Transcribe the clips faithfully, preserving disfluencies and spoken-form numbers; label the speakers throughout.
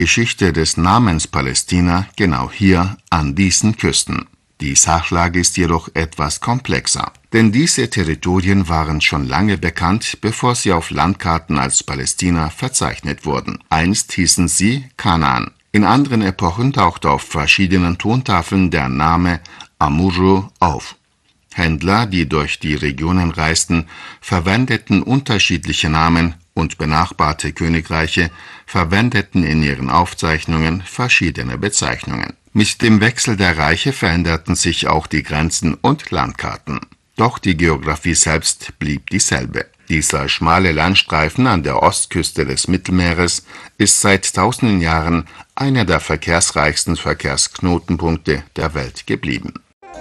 Speaker 1: Geschichte des Namens Palästina genau hier an diesen Küsten. Die Sachlage ist jedoch etwas komplexer, denn diese Territorien waren schon lange bekannt, bevor sie auf Landkarten als Palästina verzeichnet wurden. Einst hießen sie Kanaan. In anderen Epochen tauchte auf verschiedenen Tontafeln der Name Amurru auf. Händler, die durch die Regionen reisten, verwendeten unterschiedliche Namen und benachbarte Königreiche verwendeten in ihren Aufzeichnungen verschiedene Bezeichnungen. Mit dem Wechsel der Reiche veränderten sich auch die Grenzen und Landkarten. Doch die Geographie selbst blieb dieselbe. Dieser schmale Landstreifen an der Ostküste des Mittelmeeres ist seit tausenden Jahren einer der verkehrsreichsten Verkehrsknotenpunkte der Welt geblieben.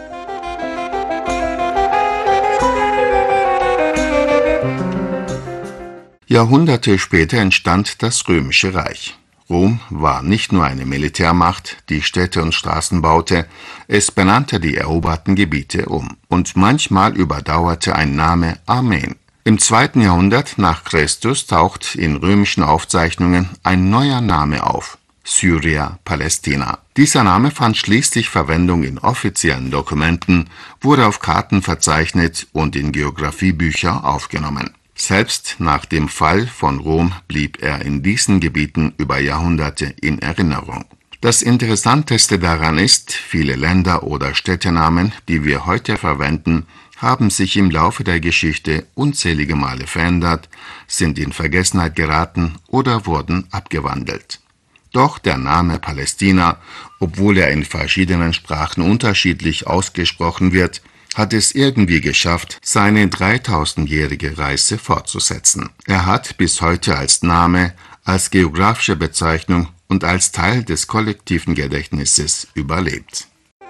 Speaker 1: Jahrhunderte später entstand das Römische Reich. Rom war nicht nur eine Militärmacht, die Städte und Straßen baute, es benannte die eroberten Gebiete um. Und manchmal überdauerte ein Name Armeen. Im zweiten Jahrhundert nach Christus taucht in römischen Aufzeichnungen ein neuer Name auf: Syria Palästina. Dieser Name fand schließlich Verwendung in offiziellen Dokumenten, wurde auf Karten verzeichnet und in Geographiebücher aufgenommen. Selbst nach dem Fall von Rom blieb er in diesen Gebieten über Jahrhunderte in Erinnerung. Das Interessanteste daran ist, viele Länder oder Städtenamen, die wir heute verwenden, haben sich im Laufe der Geschichte unzählige Male verändert, sind in Vergessenheit geraten oder wurden abgewandelt. Doch der Name Palästina, obwohl er in verschiedenen Sprachen unterschiedlich ausgesprochen wird, hat es irgendwie geschafft, seine dreitausendjährige Reise fortzusetzen. Er hat bis heute als Name, als geografische Bezeichnung und als Teil des kollektiven Gedächtnisses überlebt.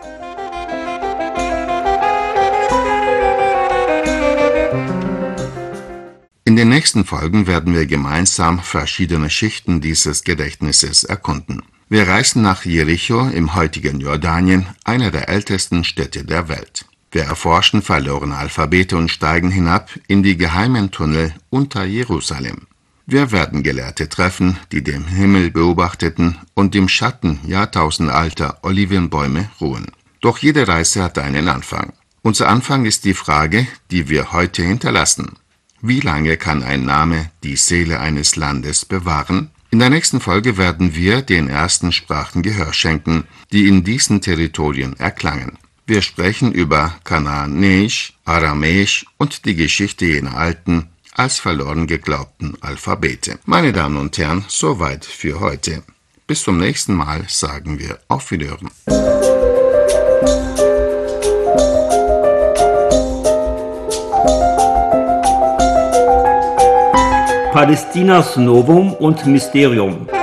Speaker 1: In den nächsten Folgen werden wir gemeinsam verschiedene Schichten dieses Gedächtnisses erkunden. Wir reisen nach Jericho im heutigen Jordanien, einer der ältesten Städte der Welt. Wir erforschen verlorene Alphabete und steigen hinab in die geheimen Tunnel unter Jerusalem. Wir werden Gelehrte treffen, die den Himmel beobachteten und im Schatten jahrtausendalter Olivenbäume ruhen. Doch jede Reise hat einen Anfang. Unser Anfang ist die Frage, die wir heute hinterlassen. Wie lange kann ein Name die Seele eines Landes bewahren? In der nächsten Folge werden wir den ersten Sprachen Gehör schenken, die in diesen Territorien erklangen. Wir sprechen über Kanaanäisch, Aramäisch und die Geschichte jener alten, als verloren geglaubten Alphabete. Meine Damen und Herren, soweit für heute. Bis zum nächsten Mal sagen wir auf Wiederhören.
Speaker 2: Palästinas Novum und Mysterium.